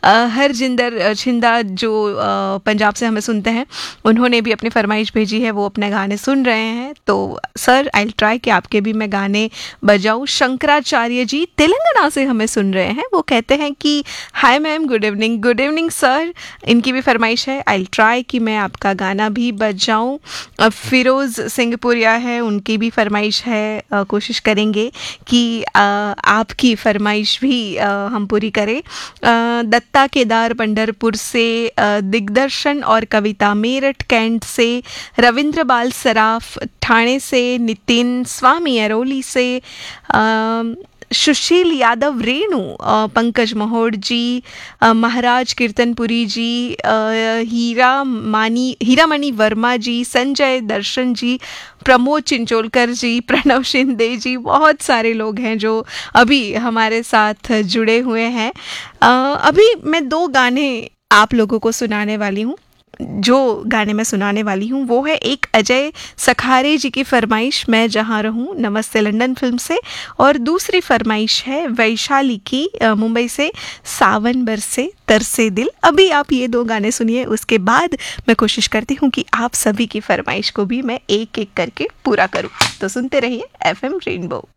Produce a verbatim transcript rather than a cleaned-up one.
अ, हरजिंदर अ, छिंदा जो अ, पंजाब से हमें सुनते हैं, उन्होंने भी अपनी फरमाइश भेजी है, वो अपने गाने सुन रहे हैं। तो सर आई विल ट्राई कि आपके भी मैं गाने बजाऊं। शंकराचार्य जी तेलंगाना से हमें सुन रहे हैं, वो कहते हैं कि hi ma'am, good evening. Good evening sir, इनकी भी फरमाइश है, आई विल ट्राई कि मैं आपका गाना भी बजाऊं। अ, फिरोज़ सिंहपुरिया है, उनकी भी फरमाइश है, अ, कोशिश करेंगे कि अ, आपकी फरमाइश भी अ, हम पूरी करें। अ, दत्ता केदार पंढरपुर से, अ, दिग्दर्शन और कविता मेरठ कैंट से, रविंद्र बाल सराफ ठाणे से, नितिन स्वामी अरोली से, अ, सुशील यादव रेणु, अ, पंकज महोड़ जी, अ, महाराज कीर्तनपुरी जी, अ, हीरा मानी हीरामणि वर्मा जी, संजय दर्शन जी, प्रमोद चिंचोलकर जी, प्रणव शिंदे जी, बहुत सारे लोग हैं जो अभी हमारे साथ जुड़े हुए हैं। अ, अभी मैं दो गाने आप लोगों को सुनाने वाली हूँ। जो गाने मैं सुनाने वाली हूँ वो है एक अजय सखारे जी की फरमाइश, मैं जहाँ रहूँ नमस्ते लंदन फिल्म से, और दूसरी फरमाइश है वैशाली की, अ, मुंबई से, सावन बरसे तरसे दिल। अभी आप ये दो गाने सुनिए, उसके बाद मैं कोशिश करती हूँ कि आप सभी की फरमाइश को भी मैं एक एक करके पूरा करूँ। तो सुनते रहिए एफ एम रेनबो।